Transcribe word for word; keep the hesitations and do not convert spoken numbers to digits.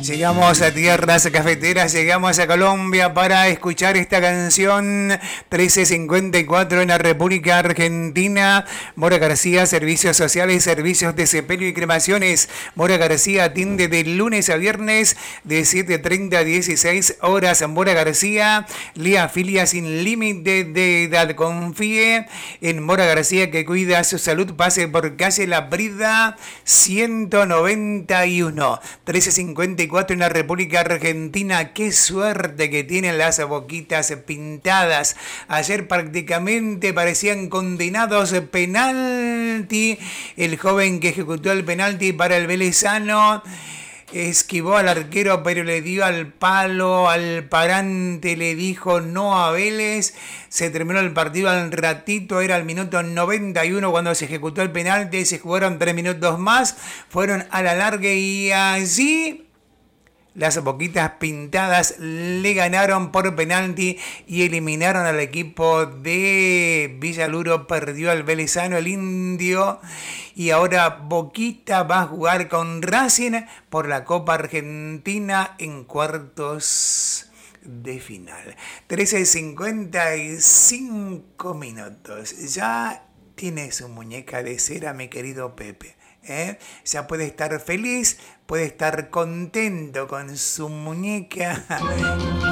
Llegamos a tierras cafeteras, llegamos a Colombia para escuchar esta canción. Trece cincuenta y cuatro en la República Argentina. Mora García, servicios sociales, servicios de sepelio y cremaciones. Mora García atiende de lunes a viernes de siete treinta a dieciséis horas. Mora García le afilia sin límite de edad. Confíe en Mora García, que cuida su salud. Pase por calle La Brida ciento noventa y uno. trece cincuenta y cuatro en la República Argentina. Qué suerte que tienen las boquitas pintadas. Ayer prácticamente parecían condenados. Penalti. El joven que ejecutó el penalti para el velezano esquivó al arquero, pero le dio al palo, al parante, le dijo no a Vélez. Se terminó el partido al ratito, era el minuto noventa y uno cuando se ejecutó el penalti. Se jugaron tres minutos más, fueron a la larga y allí las boquitas pintadas le ganaron por penalti y eliminaron al equipo de Villaluro. Perdió al velezano, el indio. Y ahora Boquita va a jugar con Racing por la Copa Argentina en cuartos de final. trece cincuenta y cinco minutos. Ya tiene su muñeca de cera, mi querido Pepe. ¿Eh? Ya puede estar feliz, puede estar contento con su muñeca